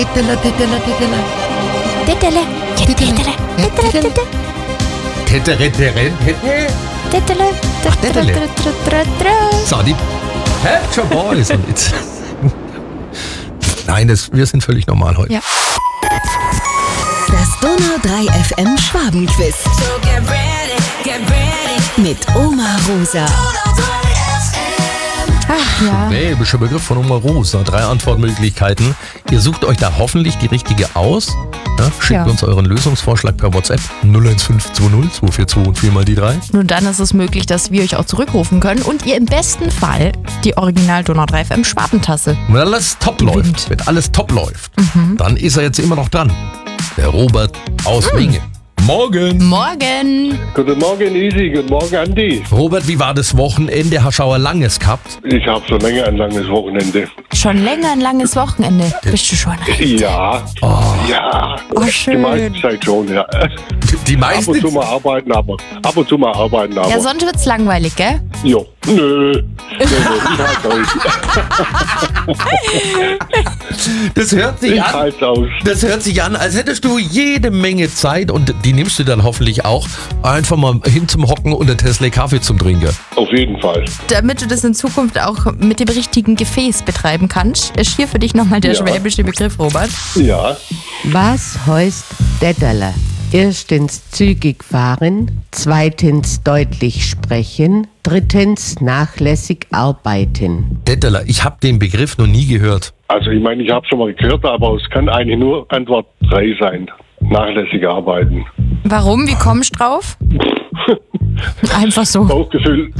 Tittele. So, die Pet Shop Boys. Und jetzt. Nein, wir sind völlig normal heute. Ja. Das Donau 3 FM Schwabenquiz. So get ready. Mit Oma Rosa. Ach ja. Schwäbischer Begriff von Oma Rosa. 3 Antwortmöglichkeiten. Ihr sucht euch da hoffentlich die richtige aus. Ja, schickt uns euren Lösungsvorschlag per WhatsApp 01520 242 und 4 mal die 3. Nur dann ist es möglich, dass wir euch auch zurückrufen können und ihr im besten Fall die Original Donau 3 FM Schwabentasse. Und wenn alles top läuft, dann ist er jetzt immer noch dran. Der Robert aus Wingen. Morgen. Morgen. Guten Morgen, Isi. Guten Morgen, Andi. Robert, wie war das Wochenende? Hast du auch ein langes gehabt? Ich habe schon länger ein langes Wochenende. Schon länger ein langes Wochenende. Bist du schon alt? Ja. Ja. Oh, Die schön. meiste Zeit schon, ja. Die Ab meisten. und zu mal arbeiten, aber. Ja, sonst wird's langweilig, gell? Jo. Nö. Ich halte aus. Das hört sich Ich an. halte aus. Das hört sich an, als hättest du jede Menge Zeit und die nimmst du dann hoffentlich auch einfach mal hin zum Hocken und ein Tesla Kaffee zum Trinken. Auf jeden Fall. Damit du das in Zukunft auch mit dem richtigen Gefäß betreiben kannst, ist hier für dich nochmal der Ja. schwäbische Begriff, Robert. Ja. Was heißt Detterle? Erstens zügig fahren, zweitens deutlich sprechen, drittens nachlässig arbeiten. Detteler, ich habe den Begriff noch nie gehört. Also, ich meine, ich habe schon mal gehört, aber es kann eigentlich nur Antwort 3 sein. Nachlässig arbeiten. Warum? Wie kommst du drauf? Einfach so. Bauchgefühl.